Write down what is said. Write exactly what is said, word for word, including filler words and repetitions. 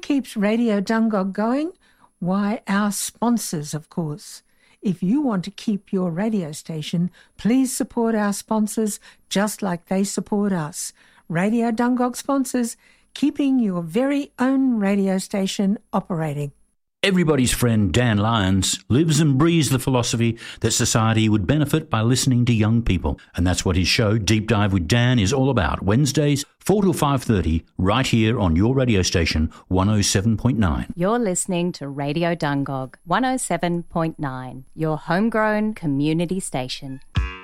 keeps Radio Dungog going? Why, our sponsors, of course. If you want to keep your radio station, please support our sponsors just like they support us. Radio Dungog sponsors, keeping your very own radio station operating. Everybody's friend Dan Lyons lives and breathes the philosophy that society would benefit by listening to young people. And that's what his show, Deep Dive with Dan, is all about. Wednesdays, four till five thirty, right here on your radio station, one oh seven point nine. You're listening to Radio Dungog, one oh seven point nine, your homegrown community station.